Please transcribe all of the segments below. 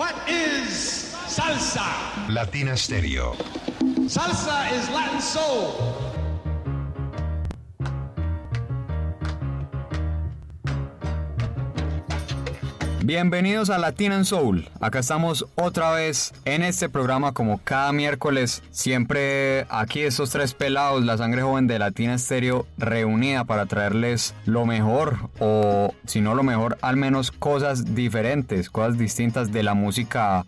What is salsa? Latina Stereo. Salsa is Latin soul. Bienvenidos a Latin Soul. Acá estamos otra vez en este programa como cada miércoles. Siempre aquí estos tres pelados, la sangre joven de Latina Stereo, reunida para traerles lo mejor, o si no lo mejor, al menos cosas diferentes, cosas distintas de la música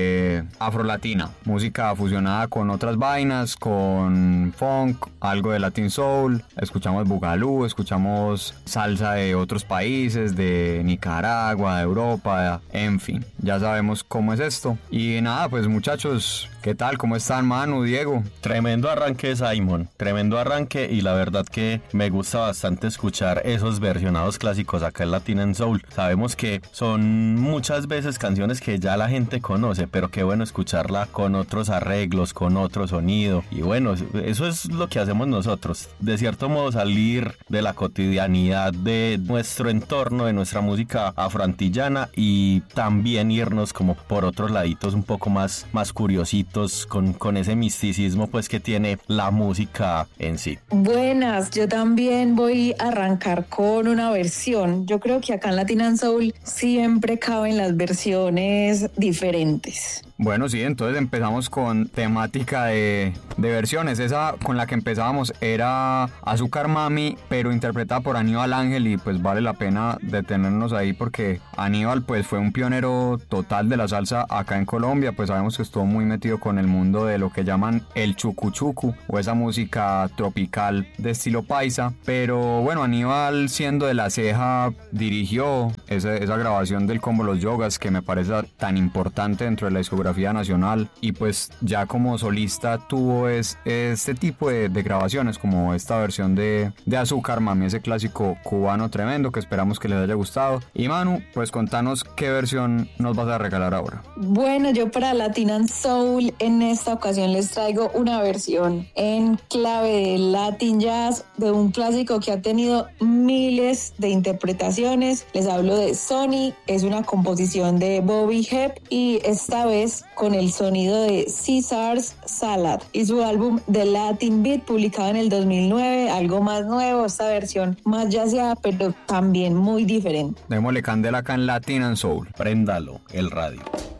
afrolatina. Música fusionada con otras vainas, con funk, algo de Latin Soul. Escuchamos bugalú, escuchamos salsa de otros países, de Nicaragua, de Europa, en fin, ya sabemos cómo es esto. Y nada, pues muchachos, ¿qué tal? ¿Cómo están, Manu, Diego? Tremendo arranque, Simon, tremendo arranque, y la verdad que me gusta bastante escuchar esos versionados clásicos acá en Latin Soul. Sabemos que son muchas veces canciones que ya la gente conoce, pero qué bueno escucharla con otros arreglos, con otro sonido, y bueno, eso es lo que hacemos nosotros, de cierto modo salir de la cotidianidad de nuestro entorno, de nuestra música afroantillana, y también irnos como por otros laditos un poco más curiositos con ese misticismo pues que tiene la música en sí. Buenas, yo también voy a arrancar con una versión. Yo creo que acá en Latin Soul siempre caben las versiones diferentes. Bueno, sí, entonces empezamos con temática de versiones. Esa con la que empezábamos era Azúcar Mami, pero interpretada por Aníbal Ángel, y pues vale la pena detenernos ahí porque Aníbal pues fue un pionero total de la salsa acá en Colombia. Pues sabemos que estuvo muy metido con el mundo de lo que llaman el chucuchucu, o esa música tropical de estilo paisa. Pero bueno, Aníbal, siendo de La Ceja, dirigió esa grabación del combo Los Yogas, que me parece tan importante dentro de la discografía nacional, y pues ya como solista tuvo este tipo de grabaciones, como esta versión de Azúcar Mami, ese clásico cubano tremendo que esperamos que les haya gustado. Y Manu, pues contanos qué versión nos vas a regalar ahora. Bueno, yo para Latin Soul en esta ocasión les traigo una versión en clave de Latin Jazz de un clásico que ha tenido miles de interpretaciones. Les hablo de Sonny, es una composición de Bobby Hebb, y esta vez con el sonido de Caesar's Salad y su álbum The Latin Beat, publicado en el 2009, algo más nuevo, esta versión más jazzeada, pero también muy diferente. Démosle candela acá en Latin Soul. Préndalo, el radio.